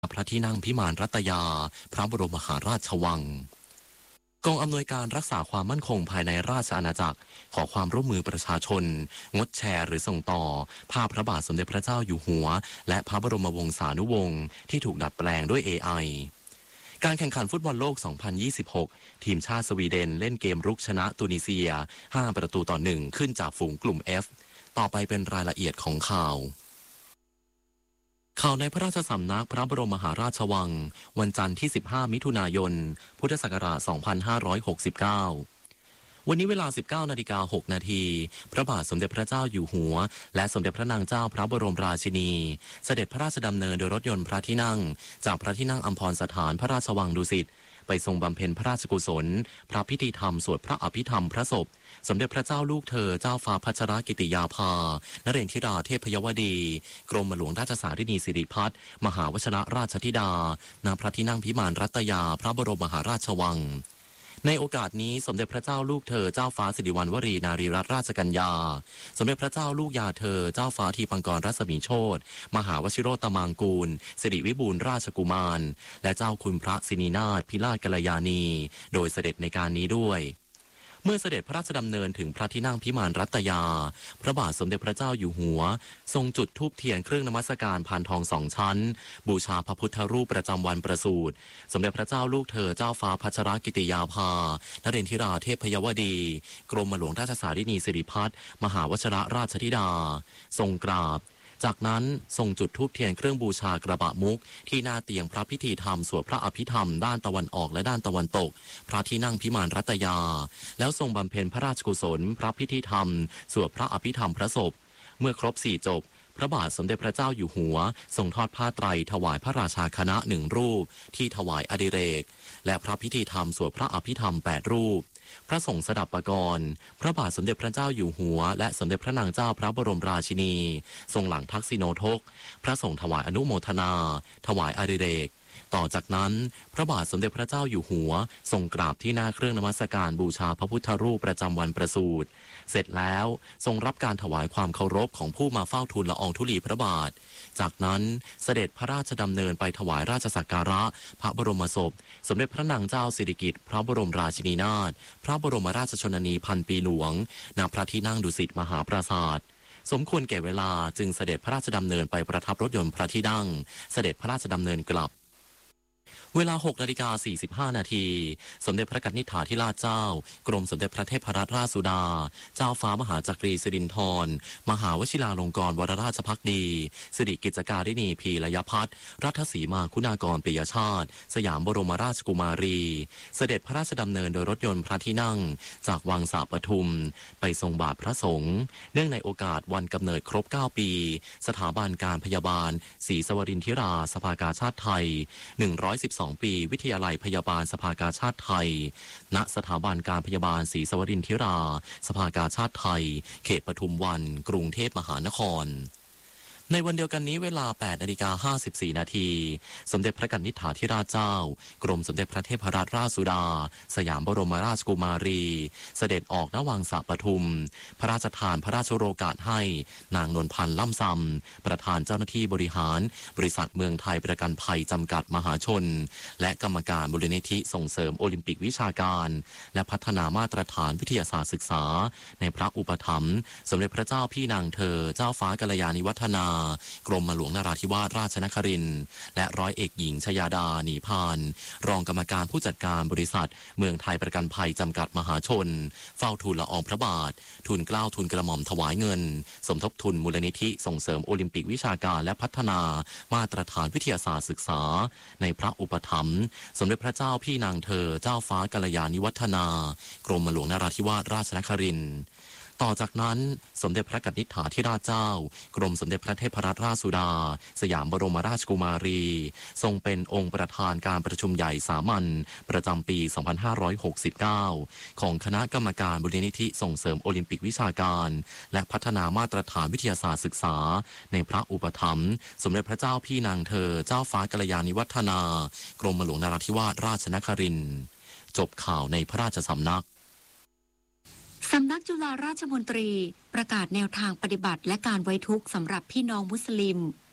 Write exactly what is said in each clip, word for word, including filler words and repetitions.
พระที่นั่งพิมานรัตยาพระบรมมหาราชวังกองอำนวยการรักษาความมั่นคงภายในราชอาณาจักรขอความร่วมมือประชาชนงดแชร์หรือส่งต่อภาพพระบาทสมเด็จพระเจ้าอยู่หัวและพระบรมวงศานุวงศ์ที่ถูกดัดแปลงด้วย เอ ไอ การแข่งขันฟุตบอลโลก สองพันยี่สิบหก ทีมชาติสวีเดนเล่นเกมรุกชนะตุนิเซีย ห้า ประตูต่อหนึ่งขึ้นจากฝูงกลุ่ม F ต่อไปเป็นรายละเอียดของข่าวข่าวในพระราชสำนักพระบรมมหาราชวังวันจันทร์ที่ สิบห้า มิถุนายน พุทธศักราช สองพันห้าร้อยหกสิบเก้า วันนี้เวลา สิบเก้านาฬิกาหกนาทีพระบาทสมเด็จพระเจ้าอยู่หัวและสมเด็จพระนางเจ้าพระบรมราชินีเสด็จพระราชดำเนินโดยรถยนต์พระที่นั่งจากพระที่นั่งอัมพรสถานพระราชวังดุสิตไปทรงบำเพ็ญพระราชกุศลพระพิธีธรรมสวดพระอภิธรรมพระศพสมเด็จพระเจ้าลูกเธอเจ้าฟ้าพัชรกิติยาภานเรนทิราเทพยวดีกรมหลวงราชสารินีสิริพัฒน์มหาวชรราชธิดาณพระที่นั่งพิมานรัตยาพระบรมมหาราชวังในโอกาสนี้สมเด็จพระเจ้าลูกเธอเจ้าฟ้าสิริวัณวรีนารีรัตนราชกัญญาสมเด็จพระเจ้าลูกยาเธอเจ้าฟ้าทีปังกรรัศมีโชติมหาวชิโรตมางกูลสิริวิบูลย์ราชกุมารและเจ้าคุณพระสินีนาถพิราชกัลยาณีโดยเสด็จในการนี้ด้วยเมื่อเสด็จพระราชดำเนินถึงพระที่นั่งพิมานรัตยาพระบาทสมเด็จพระเจ้าอยู่หัวทรงจุดธูปเทียนเครื่องนมัสการพานทองสองชั้นบูชาพระพุทธรูปประจำวันประสูติสมเด็จพระเจ้าลูกเธอเจ้าฟ้าพัชรกิติยาภานเรนทิราเทพยวดีกรมหลวงราชสารินีสิริพัฒน์มหาวชรราชธิดาทรงกราบจากนั้นทรงจุดธูปเทียนเครื่องบูชากระบะมุกที่หน้าเตียงพระพิธีธรรมสวดพระอภิธรรมด้านตะวันออกและด้านตะวันตกพระที่นั่งพิมานรัตยาแล้วทรงบำเพ็ญพระราชกุศลพระพิธีธรรมสวดพระอภิธรรมพระศพเมื่อครบสี่จบพระบาทสมเด็จพระเจ้าอยู่หัวทรงทอดผ้าไตรถวายพระราชาคณะหนึ่งรูปที่ถวายอดิเรกและพระพิธีธรรมสวดพระอภิธรรมแปดรูปพระสงฆ์สดับปกรณ์พระบาทสมเด็จพระเจ้าอยู่หัวและสมเด็จพระนางเจ้าพระบรมราชินีทรงหลังทักษิโนทกพระสงฆ์ถวายอนุโมทนาถวายอดิเรกต่อจากนั้นพระบาทสมเด็จพระเจ้าอยู่หัวทรงกราบที่หน้าเครื่องนมัสการบูชาพระพุทธรูปประจำวันประสูติเสร็จแล้วทรงรับการถวายความเคารพของผู้มาเฝ้าทูลละอองธุลีพระบาทจากนั้นเสด็จพระราชดำเนินไปถวายราชสักการะพระบรมศพสมเด็จพระนางเจ้าสิริกิติ์พระบรมราชินีนาถพระบรมราชชนนีพันปีหลวงณพระที่นั่งดุสิตมหาปราสาทสมควรแก่เวลาจึงเสด็จพระราชดำเนินไปประทับรถยนต์พระที่นั่งเสด็จพระราชดำเนินกลับเวลา หกนาฬิกาสี่สิบห้านาทีสมเด็จพระกนิษฐาธิราชเจ้ากรมสมเด็จพระเทพรัตนราชสุดาเจ้าฟ้ามหาจักรีสิรินธรมหาวชิราลงกรณ์วรราชภักดีสิริกิจการินีพีระยพัฒน์รัฐสีมาคุณากรปิยชาติสยามบรมราชกุมารีเสด็จพระราชดำเนินโดยรถยนต์พระที่นั่งจากวังสาปทุมไปทรงบาทพระสงฆ์เนื่องในโอกาสวันกำเนิดครบเก้าปีสถาบันการพยาบาลศรีสวรินทิราสภากาชาติไทยหนึ่งร้อยสิบสองปีวิทยาลัยพยาบาลสภากาชาติไทยณสถาบันการพยาบาลศรีสวรินทิราสภากาชาติไทยเขตปทุมวันกรุงเทพมหานครในวันเดียวกันนี้เวลา แปดนาฬิกาห้าสิบสี่นาทีสมเด็จพระกนิษฐาธิราชเจ้ากรมสมเด็จพระเทพรัตนราชสุดาสยามบรมราชกุมารีเสด็จออกณวังสะปทุมพระราชทานพระราชโองการให้นางนวลพันธ์ล่ำซำประธานเจ้าหน้าที่บริหารบริษัทเมืองไทยประกันภัยจำกัดมหาชนและกรรมการมูลนิธิส่งเสริมโอลิมปิกวิชาการและพัฒนามาตรฐานวิทยาศาสตร์ศึกษาในพระอุปถัมภ์สมเด็จพระเจ้าพี่นางเธอเจ้าฟ้ากัลยาณิวัฒนากรมหลวงนราธิวาสราชนครินทร์และร้อยเอกหญิงชยาดาหนีพานรองกรรมการผู้จัดการบริษัทเมืองไทยประกันภัยจำกัดมหาชนเฝ้าทูลละอองพระบาททูลเกล้าทูลกระหม่อมถวายเงินสมทบทุนมูลนิธิส่งเสริมโอลิมปิกวิชาการและพัฒนามาตรฐานวิทยาศาสตร์ศึกษาในพระอุปถัมภ์สมเด็จพระเจ้าพี่นางเธอเจ้าฟ้ากัลยาณิวัฒนากรมหลวงนราธิวาสราชนครินทร์ต่อจากนั้นสมเด็จพระกนิษฐาธิราชเจ้ากรมสมเด็จพระเทพรัตนราชสุดาสยามบรมราชกุมารีทรงเป็นองค์ประธานการประชุมใหญ่สามัญประจำปี สองพันห้าร้อยหกสิบเก้า ของคณะกรรมการมูลนิธิส่งเสริมโอลิมปิกวิชาการและพัฒนามาตรฐานวิทยาศาสตร์ศึกษาในพระอุปถัมภ์สมเด็จพระเจ้าพี่นางเธอเจ้าฟ้ากัลยาณิวัฒนากรมหลวงนราธิวาสราชนครินทร์จบข่าวในพระราชสำนักสำนักจุฬาราชมนตรีประกาศแนวทางปฏิบัติและการไว้ทุกข์สำหรับพี่น้องมุสลิม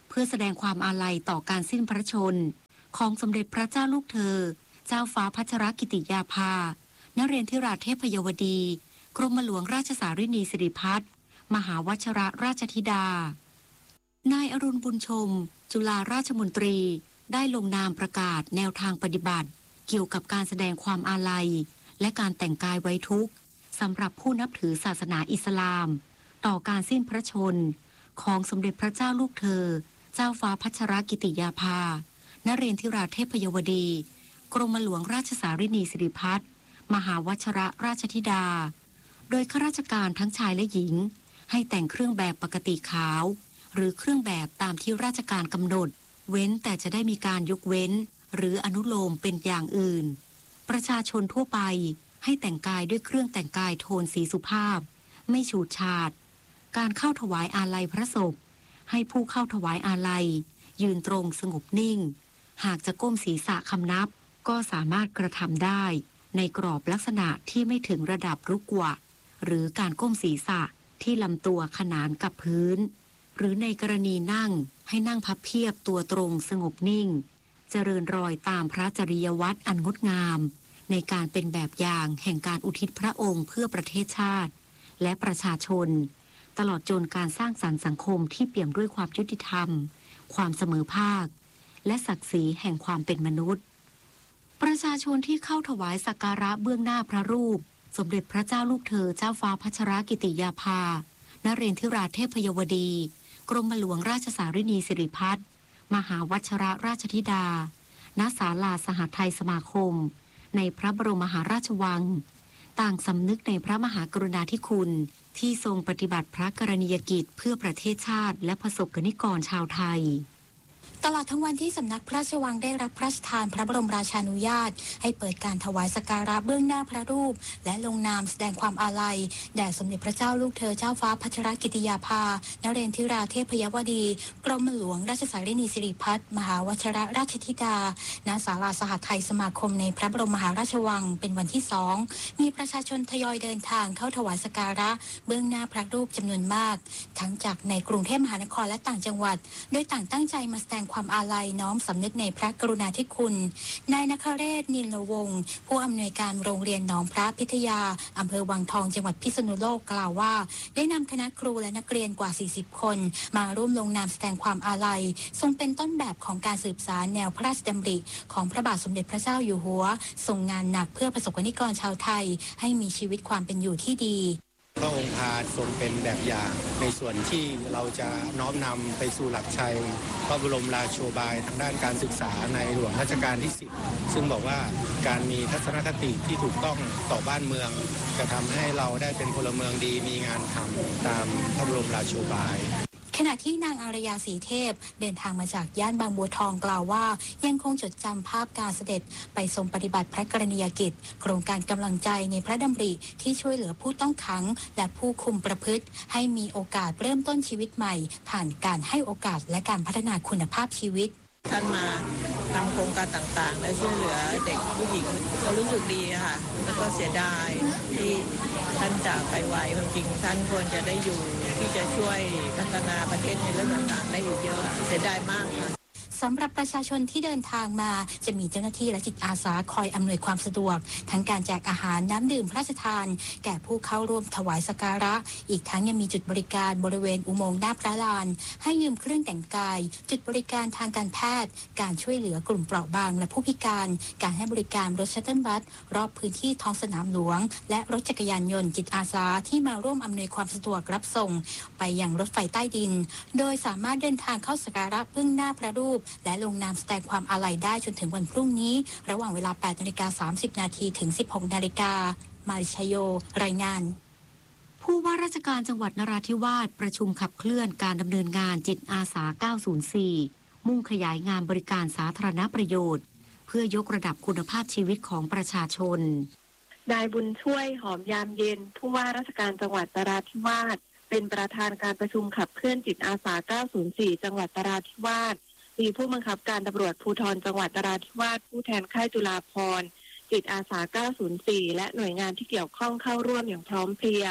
เพื่อแสดงความอาลัยต่อการสิ้นพระชนม์ของสมเด็จพระเจ้าลูกเธอเจ้าฟ้าพัชรกิติยาภานเรนทิราเทพยวดีกรมหลวงราชสารินีสิริพัฒน์มหาวชิรราชธิดานายอรุณบุญชมจุฬาราชมนตรีได้ลงนามประกาศแนวทางปฏิบัติเกี่ยวกับการแสดงความอาลัยและการแต่งกายไว้ทุกข์สำหรับผู้นับถือศาสนาอิสลามต่อการสิ้นพระชนม์ของสมเด็จพระเจ้าลูกเธอเจ้าฟ้าพัชรกิติยาภานเรนทิราเทพยวดีกรมหลวงราชสารินีสิริพัฒน์มหาวชิรราชธิดาโดยข้าราชการทั้งชายและหญิงให้แต่งเครื่องแบบปกติขาวหรือเครื่องแบบตามที่ราชการกำหนดเว้นแต่จะได้มีการยกเว้นหรืออนุโลมเป็นอย่างอื่นประชาชนทั่วไปให้แต่งกายด้วยเครื่องแต่งกายโทนสีสุภาพไม่ฉูดฉาดการเข้าถวายอาลัยพระศพให้ผู้เข้าถวายอาลัยยืนตรงสงบนิ่งหากจะก้มศีรษะคำนับก็สามารถกระทำได้ในกรอบลักษณะที่ไม่ถึงระดับรุกวะหรือการก้มศีรษะที่ลำตัวขนานกับพื้นหรือในกรณีนั่งให้นั่งพับเพียบตัวตรงสงบนิ่งเจริญรอยตามพระจริยวัตรอันงดงามในการเป็นแบบอย่างแห่งการอุทิศพระองค์เพื่อประเทศชาติและประชาชนตลอดจนการสร้างสรรค์สังคมที่เปี่ยมด้วยความยุติธรรมความเสมอภาคและศักดิ์ศรีแห่งความเป็นมนุษย์ประชาชนที่เข้าถวายสักการะเบื้องหน้าพระรูปสมเด็จพระเจ้าลูกเธอเจ้าฟ้าพัชรกิติยาภานเรนทิราเทพยวดีกรมหลวงราชสารินีสิริพัฒน์มหาวชิรราชธิดาณศาลาสหไทยสมาคมในพระบรมมหาราชวังต่างสำนึกในพระมหากรุณาธิคุณที่ทรงปฏิบัติพระกรณียกิจเพื่อประเทศชาติและประสบกนิกรชาวไทยตลอดทั้งวันที่สำนักพระราชวังได้รับพระราชทานพระบรมราชานุญาตให้เปิดการถวายสักการะเบื้องหน้าพระรูปและลงนามแสดงความอาลัยแด่สมเด็จพระเจ้าลูกเธอเจ้าฟ้าพัชรกิติยาภานเรนทิราเทพยวดีกรมหลวงราชสารินีสิริพัฒน์มหาวชิรราชธิดาณศาลาสหไทยสมาคมในพระบรมมหาราชวังเป็นวันที่สองมีประชาชนทยอยเดินทางเข้าถวายสักการะเบื้องหน้าพระรูปจำนวนมากทั้งจากในกรุงเทพมหานครและต่างจังหวัดโดยต่างตั้งใจมาแสดงความอาลัยน้อมสำนึกในพระกรุณาธิคุณนายนคเรศนิลวงศ์ผู้อำนวยการโรงเรียนหนองพระพิทยาอำเภอวังทองจังหวัดพิษณุโลกกล่าวว่าได้นำคณะครูและนักเรียนกว่าสี่สิบคนมาร่วมลงนามแสดงความอาลัยทรงเป็นต้นแบบของการสืบสานแนวพระราชดำริของพระบาทสมเด็จพระเจ้าอยู่หัวทรงงานหนักเพื่อประสบกนิกรชาวไทยให้มีชีวิตความเป็นอยู่ที่ดีพระองค์พาทรงเป็นแบบอย่างในส่วนที่เราจะน้อมนำไปสู่หลักชัยพระบรมราโชบายทางด้านการศึกษาในหลวงรัชกาลที่สิบซึ่งบอกว่าการมีทัศนคติที่ถูกต้องต่อบ้านเมืองจะทำให้เราได้เป็นพลเมืองดีมีงานทำตามพระบรมราโชบายขณะที่นางอารยาศรีเทพเดินทางมาจากย่านบางบัวทองกล่าวว่ายังคงจดจำภาพการเสด็จไปทรงปฏิบัติพระกรณียกิจโครงการกำลังใจในพระดำริที่ช่วยเหลือผู้ต้องขังและผู้คุมประพฤติให้มีโอกาสเริ่มต้นชีวิตใหม่ผ่านการให้โอกาสและการพัฒนาคุณภาพชีวิตท่านมาทำโครงการต่างๆและช่วยเหลือเด็กผู้หญิงก็รู้สึกดีค่ะแล้วก็เสียดายที่ท่านจากไปไวจริงท่านควรจะได้อยู่ที่จะช่วยพัฒนาประเทศในเรื่องต่างๆได้อยู่เยอะเสียดายมากค่ะสำหรับประชาชนที่เดินทางมาจะมีเจ้าหน้าที่และจิตอาสาคอยอำนวยความสะดวกทั้งการแจกอาหารน้ำดื่มพระราชทานแก่ผู้เข้าร่วมถวายสักการะอีกทั้งยังมีจุดบริการบริเวณอุโมงค์หน้าพระลานให้ยืมเครื่องแต่งกายจุดบริการทางการแพทย์การช่วยเหลือกลุ่มเปราะบางและผู้พิการการให้บริการรถชัตเทิลบัสรอบพื้นที่ท้องสนามหลวงและรถจักรยานยนต์จิตอาสาที่มาร่วมอำนวยความสะดวกรับส่งไปยังรถไฟใต้ดินโดยสามารถเดินทางเข้าสักการะเบื้องหน้าพระรูปและลงนามแสดงความอาลัยได้จนถึงวันพรุ่งนี้ระหว่างเวลา แปดนาฬิกาสามสิบนาที ถึง สิบหกนาฬิกามาริชโยรายงานผู้ว่าราชการจังหวัดนราธิวาสประชุมขับเคลื่อนการดำเนินงานจิตอาสาเก้าศูนย์สี่มุ่งขยายงานบริการสาธารณประโยชน์เพื่อยกระดับคุณภาพชีวิตของประชาชนนายบุญช่วยหอมยามเย็นผู้ว่าราชการจังหวัดนราธิวาสเป็นประธานการประชุมขับเคลื่อนจิตอาสาเก้าศูนย์สี่จังหวัดนราธิวาสมีผู้บังคับการตำรวจภูธรจังหวัดนราธิวาสผู้แทนค่ายจุฬาภรณ์จิตอาสาเก้าศูนย์สี่และหน่วยงานที่เกี่ยวข้องเข้าร่วมอย่างพร้อมเพรียง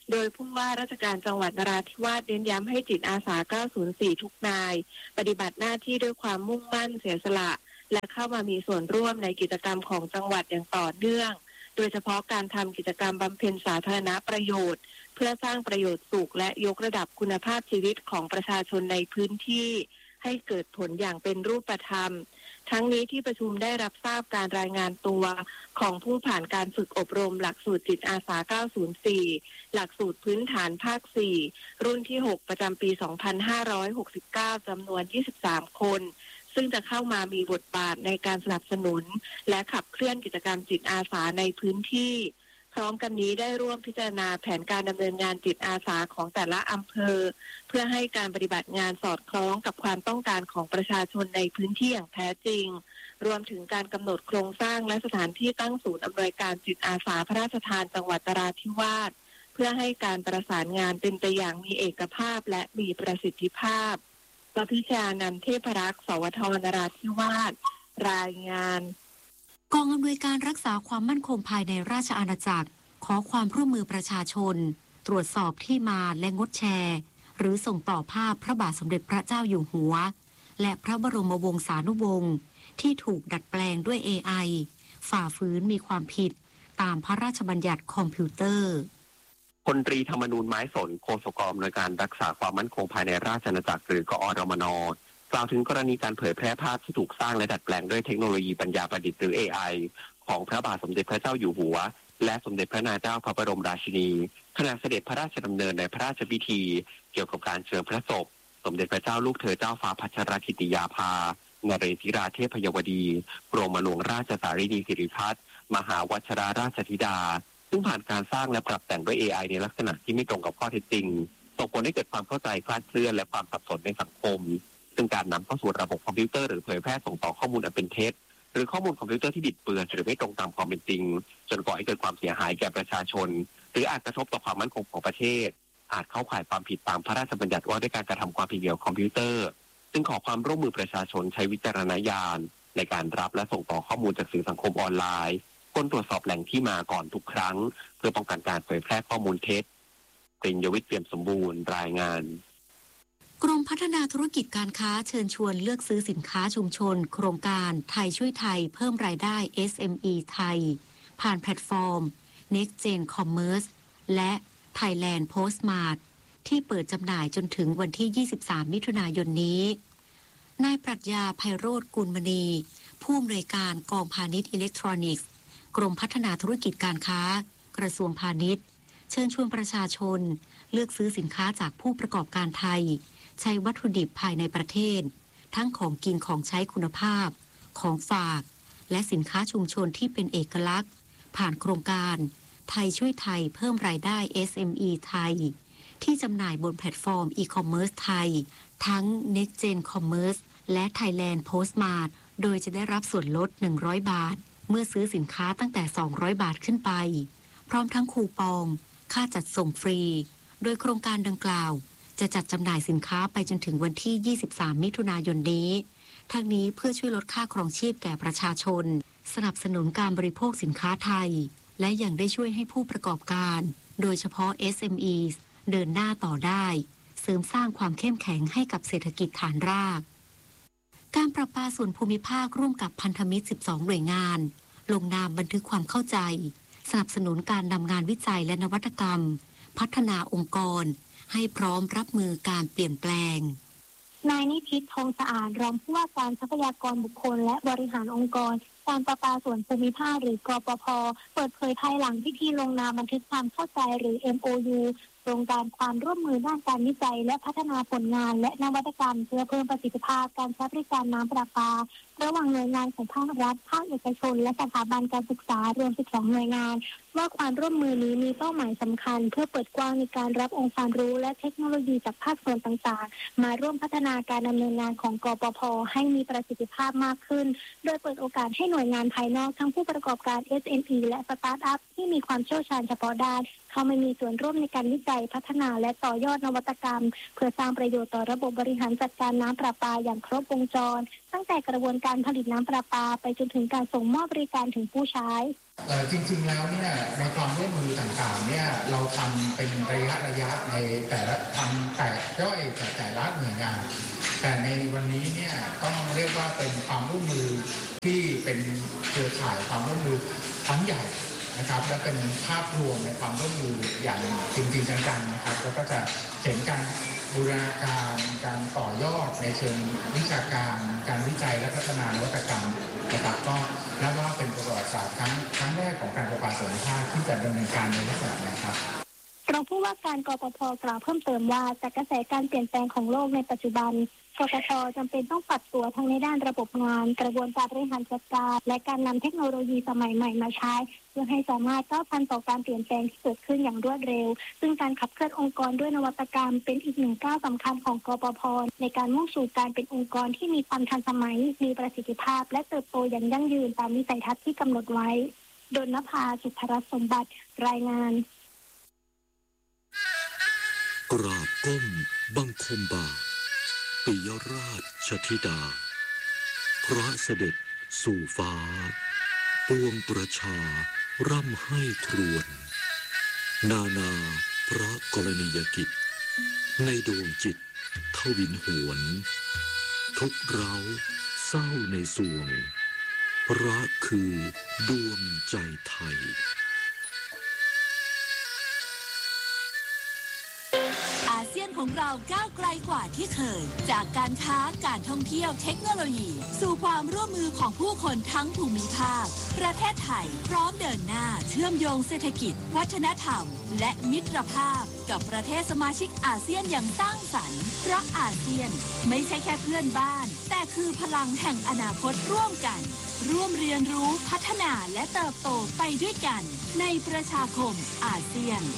โดยผู้ว่าราชการจังหวัดนราธิวาสเน้นย้ำให้จิตอาสาเก้าศูนย์สี่ทุกนายปฏิบัติหน้าที่ด้วยความมุ่งมั่นเสียสละและเข้ามามีส่วนร่วมในกิจกรรมของจังหวัดอย่างต่อเนื่องโดยเฉพาะการทำกิจกรรมบำเพ็ญสาธารณประโยชน์เพื่อสร้างประโยชน์สุขและยกระดับคุณภาพชีวิตของประชาชนในพื้นที่ให้เกิดผลอย่างเป็นรูปธรรมทั้งนี้ที่ประชุมได้รับทราบการรายงานตัวของผู้ผ่านการฝึกอบรมหลักสูตรจิตอาสาเก้าศูนย์สี่หลักสูตรพื้นฐานภาคสี่รุ่นที่หกประจำปีสองพันห้าร้อยหกสิบเก้าจำนวนยี่สิบสามคนซึ่งจะเข้ามามีบทบาทในการสนับสนุนและขับเคลื่อนกิจกรรมจิตอาสาในพื้นที่พร้อมกันนี้ได้ร่วมพิจารณาแผนการดำเนินงานจิตอาสาของแต่ละอำเภอเพื่อให้การปฏิบัติงานสอดคล้องกับความต้องการของประชาชนในพื้นที่อย่างแท้จริงรวมถึงการกำหนดโครงสร้างและสถานที่ตั้งศูนย์อำนวยการจิตอาสาพระราชทานจังหวัดนราธิวาสเพื่อให้การประสานงานเป็นไปอย่างมีเอกภาพและมีประสิทธิภาพปพิชานันท์เทพรักษ์ สวท นราธิวาสรายงานกองอำนวยการรักษาความมั่นคงภายในราชอาณาจักรขอความร่วมมือประชาชนตรวจสอบที่มาและงดแชร์หรือส่งต่อภาพพระบาทสมเด็จพระเจ้าอยู่หัวและพระบรมวงศานุวงศ์ที่ถูกดัดแปลงด้วย เอ ไอ ฝ่าฝืนมีความผิดตามพระราชบัญญัติคอมพิวเตอร์พลตรีธรรมนูญไม้สนโฆษกองอำนวยการรักษาความมั่นคงภายในราชอาณาจักรหรือกอรมน.กล่าวถึงกรณีการเผยแพร่ภาพที่ถูกสร้างและดัดแปลงด้วยเทคโนโลยีปัญญาประดิษฐ์หรือ เอ ไอ ของพระบาทสมเด็จพระเจ้าอยู่หัวและสมเด็จพระนางเจ้าพระบรมราชินีขณะเสด็จพระราชดำเนินในพระราชพิธีเกี่ยวกับการเชิญพระศพสมเด็จพระเจ้าลูกเธอเจ้าฟ้าพัชรกิติยาภานเรศราเทพยวดีกรมหลวงราชสารีนีสิริพัฒน์มหาวชิราราชธิดาซึ่งผ่านการสร้างและปรับแต่งด้วย เอ ไอ ในลักษณะที่ไม่ตรงกับข้อเท็จจริงส่งผลให้เกิดความเข้าใจคลาดเคลื่อนและความสับสนในสังคมซึ่งการนำเข้าสู่ระบบคอมพิวเตอร์หรือเผยแพร่ส่งต่อข้อมูลอันเป็นเท็จหรือข้อมูลคอมพิวเตอร์ที่บิดเบือนหรือไม่ตรงตามความเป็นจริงจนก่อให้เกิดความเสียหายแก่ประชาชนหรืออาจกระทบต่อความมั่นคงของประเทศอาจเข้าข่ายความผิดตามพระราชบัญญัติว่าด้วยการกระทำความผิดเกี่ยวกับคอมพิวเตอร์ซึ่งขอความร่วมมือประชาชนใช้วิจารณญาณในการรับและส่งต่อข้อมูลจากสื่อสังคมออนไลน์ควรตรวจสอบแหล่งที่มาก่อนทุกครั้งเพื่อป้องกันการเผยแพร่ข้อมูลเท็จปริญญวิทย์เปี่ยมสมบูรณ์รายงานกรมพัฒนาธุรกิจการค้าเชิญชวนเลือกซื้อสินค้าชุมชนโครงการไทยช่วยไทยเพิ่มรายได้ เอส เอ็ม อี ไทยผ่านแพลตฟอร์ม Next Gen Commerce และ Thailand Postmart ที่เปิดจำหน่ายจนถึงวันที่ ยี่สิบสาม มิถุนายนนี้นายปรัชญาไพโรจน์กุลมณีผู้อำนวยการกองพาณิชย์อิเล็กทรอนิกส์กรมพัฒนาธุรกิจการค้ากระทรวงพาณิชย์เชิญชวนประชาชนเลือกซื้อสินค้าจากผู้ประกอบการไทยใช้วัตถุดิบภายในประเทศทั้งของกินของใช้คุณภาพของฝากและสินค้าชุมชนที่เป็นเอกลักษณ์ผ่านโครงการไทยช่วยไทยเพิ่มรายได้ เอส เอ็ม อี ไทยที่จำหน่ายบนแพลตฟอร์มอีคอมเมิร์ซไทยทั้ง Next Gen Commerce และ Thailand Postmart โดยจะได้รับส่วนลดหนึ่งร้อยบาทเมื่อซื้อสินค้าตั้งแต่สองร้อยบาทขึ้นไปพร้อมทั้งคูปองค่าจัดส่งฟรีโดยโครงการดังกล่าวจะจัดจำหน่ายสินค้าไปจนถึงวันที่ ยี่สิบสาม มิถุนายนนี้ทั้งนี้เพื่อช่วยลดค่าครองชีพแก่ประชาชนสนับสนุนการบริโภคสินค้าไทยและยังได้ช่วยให้ผู้ประกอบการโดยเฉพาะ เอส เอ็ม อี เดินหน้าต่อได้เสริมสร้างความเข้มแข็งให้กับเศรษฐกิจฐานรากการประปาส่วนภูมิภาคร่วมกับพันธมิตรสิบสองหน่วยงานลงนามบันทึกความเข้าใจสนับสนุนการนำงานวิจัยและนวัตกรรมพัฒนาองค์กรให้พร้อมรับมือการเปลี่ยนแปลงนายนิพิษ ทองสะอาดรองผู้ว่าการทรัพยากรบุคคลและบริหารองค์กรการประปาส่วนภูมิภาคหรือกปภ.เปิดเผยภายหลังพิธีลงนามบันทึกความเข้าใจหรือ เอ็ม โอ ยู โครงการความร่วมมือด้านการวิจัยและพัฒนาผลงานและนวัตกรรมเพื่อเพิ่มประสิทธิภาพการใช้บริการน้ำประปาระหว่างหน่วยงานของภาครัฐภาคเอกชนและสถาบันการศึกษารวมสิบสองหน่วยงานว่าความร่วมมือนี้มีเป้าหมายสำคัญเพื่อเปิดกว้างในการรับองค์ความรู้และเทคโนโลยีจากภาคส่วนต่างๆมาร่วมพัฒนาการดำเนินงานของกปภ.ให้มีประสิทธิภาพมากขึ้นโดยเปิดโอกาสให้หน่วยงานภายนอกทั้งผู้ประกอบการ เอส เอ็ม อี และสตาร์ทอัพที่มีความเชี่ยวชาญเฉพาะด้านเข้ามามีส่วนร่วมในการวิจัยพัฒนาและต่อยอดนวัตกรรมเพื่อสร้างประโยชน์ต่อระบบบริหารจัดการน้ำประปาอย่างครบวงจรตั้งแต่กระบวนการผลิตน้ำประปาไปจนถึงการส่งมอบบริการถึงผู้ใช้จริงๆแล้วเนี่ยในความร่วมมือต่างๆเนี่ยเราทำเป็นระยะระยะในแต่ละทำแต่ย่อยแต่ละหน่วยงานแต่ในวันนี้เนี่ยต้องเรียกว่าเป็นความร่วมมือที่เป็นเครือข่ายความร่วมมือทั้งใหญ่นะครับและเป็นภาพรวมในความร่วมมืออย่างจริงๆจังๆนะครับแล้วก็จะเห็นการบูรณาการการต่อยอดในเชิงวิชาการการวิจัยและพัฒนานวัตกรรมนะครับก็นับว่าเป็นประวัติศาสตร์ครั้งครั้งแรกของการประปาส่วนภูมิภาคที่จะดำเนินการในลักษณะนี้ครับรองผู้ว่าการกปภ.กล่าวเพิ่มเติมว่าจากกระแสการเปลี่ยนแปลงของโลกในปัจจุบันกปภ.จำเป็นต้องปรับตัวทั้งในด้านระบบงานกระบวนการบริหารจัดการและการนำเทคโนโลยีสมัยใหม่มาใช้เพื่อให้สามารถก้าวทันต่อการเปลี่ยนแปลงที่เกิดขึ้นอย่างรวดเร็วซึ่งการขับเคลื่อนองค์กรด้วยนวัตกรรมเป็นอีกหนึ่งก้าวสำคัญของกปภ.ในการมุ่งสู่การเป็นองค์กรที่มีความทันสมัยมีประสิทธิภาพและเติบโตอย่างยั่งยืนตามวิสัยทัศน์ที่กำหนดไว้ดลนภา สุภรัตน์สมบัติรายงานกราบก้มบังคมบาทปิยราชธิดาพระเสด็จสู่ฟ้าปวงประชาร่ำให้ทรวนนานาพระกรณียกิจในดวงจิตทวินหวนทุกเร้าเศร้าในสวงพระคือดวงใจไทยอาเซียนของเราก้าวไกลกว่าที่เคยจากการค้าการท่องเที่ยวเทคโนโลยีสู่ความร่วมมือของผู้คนทั้งภูมิภาคประเทศไทยพร้อมเดินหน้าเชื่อมโยงเศรษฐกิจวัฒนธรรมและมิตรภาพกับประเทศสมาชิกอาเซียนอย่างสร้างสรรค์เพราะอาเซียนไม่ใช่แค่เพื่อนบ้านแต่คือพลังแห่งอนาคตร่วมกันร่วมเรียนรู้พัฒนาและเติบโตไปด้วยกันในประชาคมอาเซียน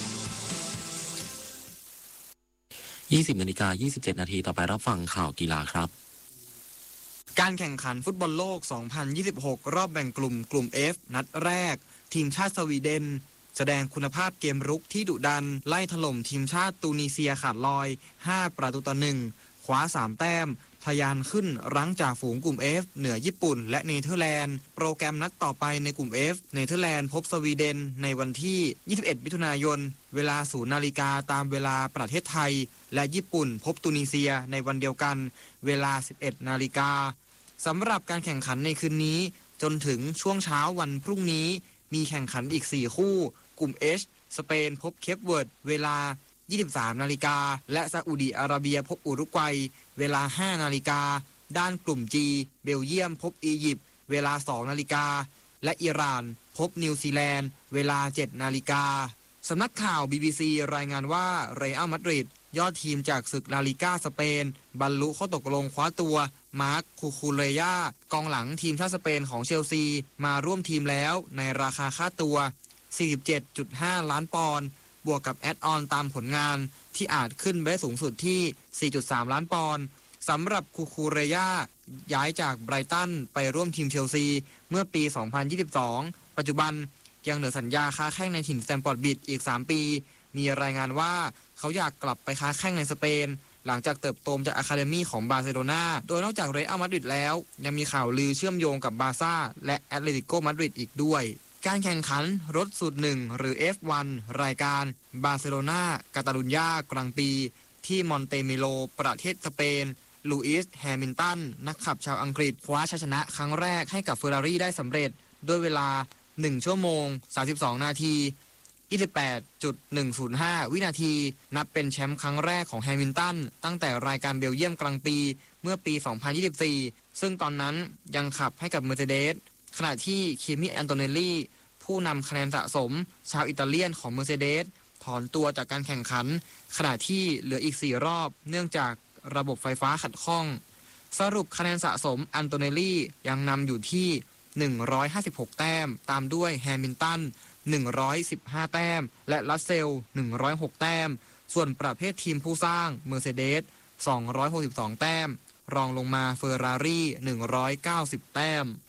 ยี่สิบนาฬิกายี่สิบเจ็ดนาทีต่อไปรับฟังข่าวกีฬาครับการแข่งขันฟุตบอลโลก สองพันยี่สิบหก รอบแบ่งกลุ่มกลุ่ม F นัดแรกทีมชาติสวีเดนแสดงคุณภาพเกมรุกที่ดุดันไล่ถล่มทีมชาติตูนิเซียขาดลอยห้าประตูต่อหนึ่งคว้าสามแต้มทะยานขึ้นรั้งจากฝูงกลุ่ม F เหนือญี่ปุ่นและเนเธอร์แลนด์โปรแกรมนัดต่อไปในกลุ่ม F เนเธอร์แลนด์พบสวีเดนในวันที่ยี่สิบเอ็ดมิถุนายนเวลาศูนย์นาฬิกาตามเวลาประเทศไทยและญี่ปุ่นพบตูนิเซียในวันเดียวกันเวลาสิบเอ็ดนาฬิกาสำหรับการแข่งขันในคืนนี้จนถึงช่วงเช้าวันพรุ่งนี้มีแข่งขันอีกสี่คู่กลุ่ม H สเปนพบเคปเวิร์ดเวลายี่สิบสามนาฬิกาและซาอุดิอาระเบียพบอุรุกวัยเวลาห้านาฬิกาด้านกลุ่ม G เบลเยียมพบอียิปต์เวลาสองนาฬิกาและอิหร่านพบนิวซีแลนด์เวลาเจ็ดนาฬิกาสำนักข่าว บี บี ซี รายงานว่าเรอัลมาดริดยอดทีมจากศึกลาลิก้าสเปนบรรลุข้อตกลงคว้าตัวมาร์คคูคูเรย่ากองหลังทีมชาติสเปนของเชลซีมาร่วมทีมแล้วในราคาค่าตัว สี่สิบเจ็ดจุดห้า ล้านปอนด์บวกกับแอดออนตามผลงานที่อาจขึ้นไปสูงสุดที่ สี่จุดสาม ล้านปอนด์สำหรับคูคูเรย่าย้ายจากไบรตันไปร่วมทีมเชลซีเมื่อปี สองพันยี่สิบสอง ปัจจุบันยังเหลือสัญญาค้าแข้งในถิ่นสแตมฟอร์ดบริดจ์อีกสามปีมีรายงานว่าเขาอยากกลับไปค้าแข้งในสเปนหลังจากเติบโตจากอะคาเดมี่ของบาร์เซโลนาโดยนอกจากเรอัลมาดริดแล้วยังมีข่าวลือเชื่อมโยงกับบาร์ซ่าและแอตเลติโกมาดริดอีกด้วยการแข่งขันรถสูตรหนึ่งหรือ เอฟ วัน รายการบาร์เซโลนากาตาลุญญากลางปีที่มอนเตเมโลประเทศสเปนลูอิสแฮมิลตันนักขับชาวอังกฤษคว้าชัยชนะครั้งแรกให้กับเฟอร์รารี่ได้สำเร็จด้วยเวลาหนึ่งชั่วโมงสามสิบสองนาทียี่สิบแปดจุดหนึ่งศูนย์ห้า วินาทีนับเป็นแชมป์ครั้งแรกของแฮมิลตันตั้งแต่รายการเบลเยียมกลางปีเมื่อปี สองพันยี่สิบสี่ ซึ่งตอนนั้นยังขับให้กับ Mercedes ขณะที่คิมิ แอนโตเนลลี่ผู้นำคะแนนสะสมชาวอิตาเลียนของ Mercedes ถอนตัวจากการแข่งขันขณะที่เหลืออีกสี่รอบเนื่องจากระบบไฟฟ้าขัดข้องสรุปคะแนนสะสมอันโตเนลลี่ยังนำอยู่ที่หนึ่งร้อยห้าสิบหกแต้มตามด้วยแฮมิลตันหนึ่งร้อยสิบห้าแต้มและรัสเซลหนึ่งร้อยหกแต้มส่วนประเภททีมผู้สร้าง Mercedes สองร้อยหกสิบสองแต้มรองลงมาเฟอร์รารี่หนึ่งร้อยเก้าสิบแต้ม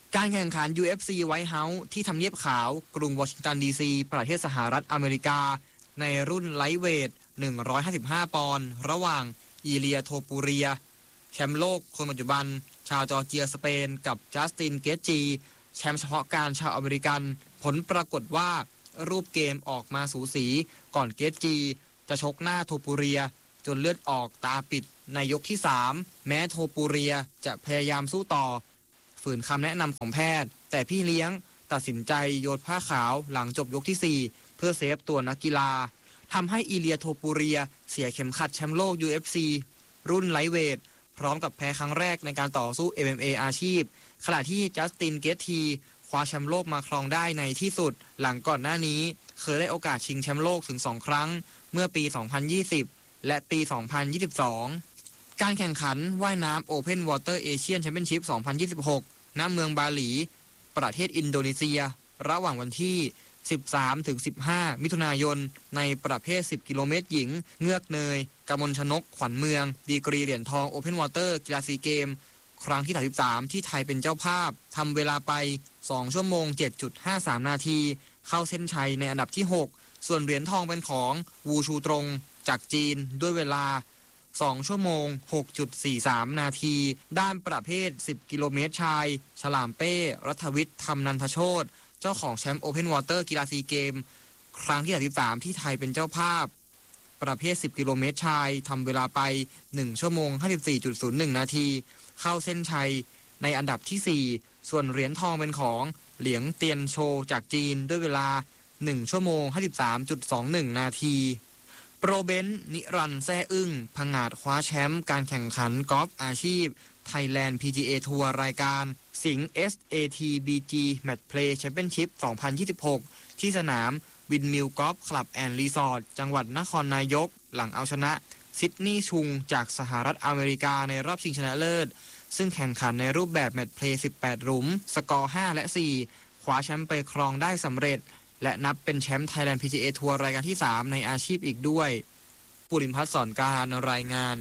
การแข่งขัน ยู เอฟ ซี White House ที่ทำเนียบขาวกรุงวอชิงตันดีซีประเทศสหรัฐอเมริกาในรุ่นไลท์เวทหนึ่งร้อยห้าสิบห้าปอนด์ระหว่างอีเลียโทปูเรียแชมป์โลกคนปัจจุบันชาวจอร์เจียสเปนกับจัสตินเกตจีแชมป์เฉพาะการชาวอเมริกันผลปรากฏว่ารูปเกมออกมาสูสีก่อนเกตจีจะชกหน้าโทปูเรียจนเลือดออกตาปิดในยกที่สามแม้โทปูเรียจะพยายามสู้ต่อฝืนคำแนะนำของแพทย์แต่พี่เลี้ยงตัดสินใจโยนผ้าขาวหลังจบยกที่สี่เพื่อเซฟตัวนักกีฬาทำให้อีเลียโทปูเรียเสียเข็มขัดแชมป์โลก ยู เอฟ ซี รุ่นไลท์เวทพร้อมกับแพ้ครั้งแรกในการต่อสู้ เอ็ม เอ็ม เอ อาชีพขณะที่จัสตินเกตทีคว้าแชมป์โลกมาครองได้ในที่สุดหลังก่อนหน้านี้เคยได้โอกาสชิงแชมป์โลกถึงสองครั้งเมื่อปี สองพันยี่สิบ และปี สองพันยี่สิบสอง การแข่งขันว่ายน้ำ Open Water Asian Championship สองพันยี่สิบหก ณ เมืองบาหลี ประเทศอินโดนีเซียระหว่างวันที่ สิบสามถึงสิบห้า มิถุนายนในประเภท สิบ กิโลเมตรหญิงเงือกเนยกมลชนกขวัญเมืองดีกรีเหรียญทอง Open Water กีฬาซีเกมครั้งที่สามสิบสามที่ไทยเป็นเจ้าภาพทำเวลาไปสองชั่วโมง เจ็ดจุดห้าสาม นาทีเข้าเส้นชัยในอันดับที่หกส่วนเหรียญทองเป็นของวูชูตรงจากจีนด้วยเวลาสองชั่วโมง หกจุดสี่สาม นาทีด้านประเภทสิบกิโลเมตรชายฉลามเป้รัฐวิทย์ธรรมนันทโชติเจ้าของแชมป์ Open Water กีฬาซีเกมครั้งที่สามสิบสามที่ไทยเป็นเจ้าภาพประเภทสิบกิโลเมตรชายทำเวลาไปหนึ่งชั่วโมง ห้าสิบสี่จุดศูนย์หนึ่ง นาทีเข้าเส้นชัยในอันดับที่สี่ส่วนเหรียญทองเป็นของเหลียงเตียนโชจากจีนด้วยเวลาหนึ่งชั่วโมง ห้าสิบสามจุดสองหนึ่ง นาทีโปรเบนซ์นิรันดร์แซ่อึ้งผงาดคว้าแชมป์การแข่งขันกอล์ฟอาชีพ Thailand พี จี เอ ทัวร์รายการสิงห์ เอส เอ ที บี จี Match Play Championship สองพันยี่สิบหกที่สนามวินมิลกอล์ฟคลับแอนด์รีสอร์ทจังหวัดนครนายกหลังเอาชนะซิดนีย์ชุงจากสหรัฐอเมริกาในรอบชิงชนะเลิศซึ่งแข่งขันในรูปแบบแมตช์เพลย์สิบแปดหลุมสกอร์ห้าและสี่คว้าแชมป์ไปครองได้สำเร็จและนับเป็นแชมป์ Thailand พี จี เอ ทัวร์รายการที่สามในอาชีพอีกด้วยปุริมพัฒน์สอนการรายงาน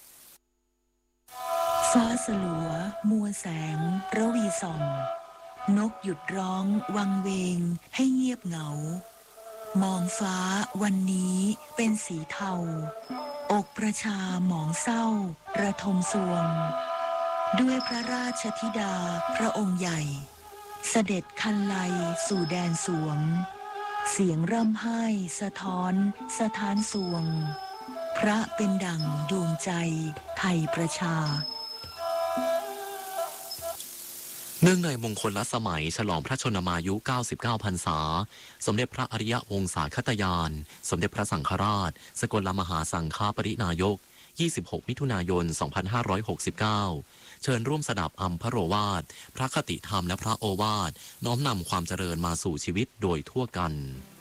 ฟ้าสลัวมัวแสงระวีส่องนกหยุดร้องวังเวงให้เงียบเหงามองฟ้าวันนี้เป็นสีเทาอกประชาหมองเศร้าระทมสวงด้วยพระราชธิดาพระองค์ใหญ่เสด็จคันไลสู่แดนสวงเสียงร่ำไห้สะท้อนสถานสวงพระเป็นดั่งดวงใจไทยประชาเนื่องในมงคลละสมัยฉลองพระชนมายุ เก้าสิบเก้า พรรษาสมเด็จพระอริยวงศาคตยาน สมเด็จพระสังฆราชสกลมหาสังฆปรินายก ยี่สิบหก มิถุนายน สองพันห้าร้อยหกสิบเก้า เชิญร่วมสดับอัมพโรวาท พระคติธรรมและพระโอวาทน้อมนำความเจริญมาสู่ชีวิตโดยทั่วกัน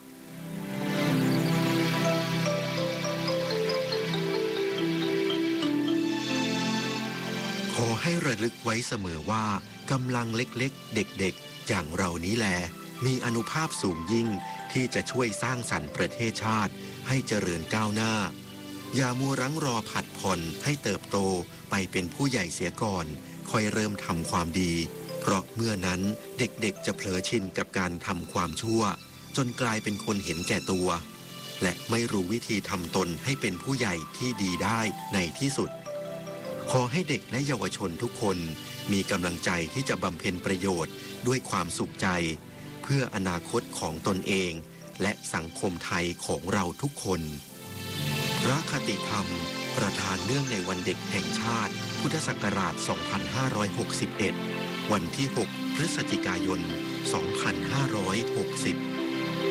ขอให้ระลึกไว้เสมอว่ากำลังเล็กๆเด็กๆอย่างเรานี้แลมีอานุภาพสูงยิ่งที่จะช่วยสร้างสรรค์ประเทศชาติให้เจริญก้าวหน้าอย่ามัวรั้งรอผัดผ่อนให้เติบโตไปเป็นผู้ใหญ่เสียก่อนค่อยเริ่มทำความดีเพราะเมื่อนั้นเด็กๆจะเผลอชินกับการทำความชั่วจนกลายเป็นคนเห็นแก่ตัวและไม่รู้วิธีทำตนให้เป็นผู้ใหญ่ที่ดีได้ในที่สุดขอให้เด็กและเยาวชนทุกคนมีกำลังใจที่จะบำเพ็ญประโยชน์ด้วยความสุขใจเพื่ออนาคตของตนเองและสังคมไทยของเราทุกคนพระคติธรรมประธานเนื่องในวันเด็กแห่งชาติพุทธศักราช สองพันห้าร้อยหกสิบเอ็ด วันที่ หก พฤศจิกายน สองพันห้าร้อยหกสิบ